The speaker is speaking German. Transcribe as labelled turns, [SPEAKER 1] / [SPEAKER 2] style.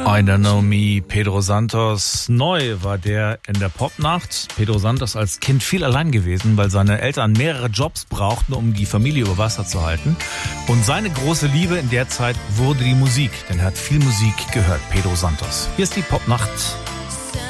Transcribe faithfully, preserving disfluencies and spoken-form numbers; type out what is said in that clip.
[SPEAKER 1] I Don't Know Me, Pedro Santos. Neu war der in der Popnacht. Pedro Santos als Kind viel allein gewesen, weil seine Eltern mehrere Jobs brauchten, um die Familie über Wasser zu halten. Und seine große Liebe in der Zeit wurde die Musik, denn er hat viel Musik gehört, Pedro Santos. Hier ist die Popnacht